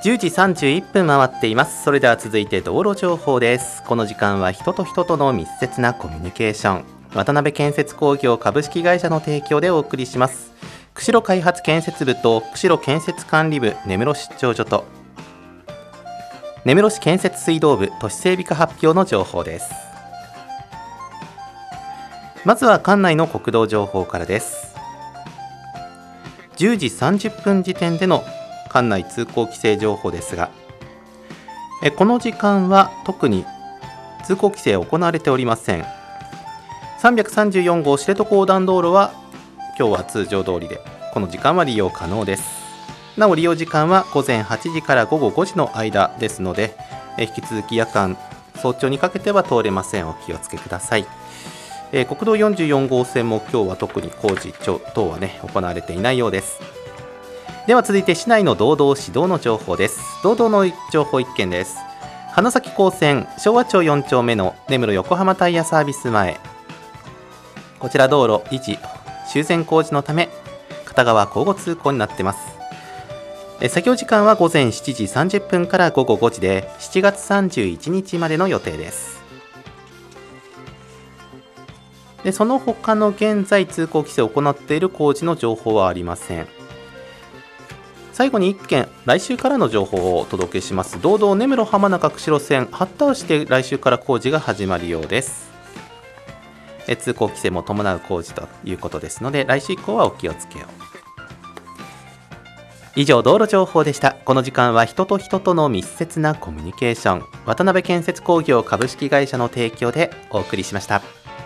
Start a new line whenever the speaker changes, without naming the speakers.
10時31分回っています。それでは続いて道路情報です。この時間は人と人との密接なコミュニケーション、渡辺建設工業株式会社の提供でお送りします。釧路開発建設部と釧路建設管理部根室出張所と根室市建設水道部都市整備課発表の情報です。まずは管内の国道情報からです。10時30分時点での管内通行規制情報ですが、この時間は特に通行規制行われておりません。334号知床横断道路は今日は通常通りで、この時間は利用可能です。なお利用時間は午前8時から午後5時の間ですので、引き続き夜間早朝にかけては通れません。お気をつけください。国道44号線も今日は特に工事等は行われていないようです。では続いて市内の道道市道の情報です。道道の情報1件です。花咲高専昭和町4丁目の根室横浜タイヤサービス前、こちら道路維持修繕工事のため片側交互通行になっています。作業時間は午前7時30分から午後5時で、7月31日までの予定です。その他の現在通行規制を行っている工事の情報はありません。最後に1件、来週からの情報をお届けします。道道根室浜中釧路線発達して来週から工事が始まるようです。通行規制も伴う工事ということですので、来週以降はお気をつけよう。以上、道路情報でした。この時間は人と人との密接なコミュニケーション、渡辺建設工業株式会社の提供でお送りしました。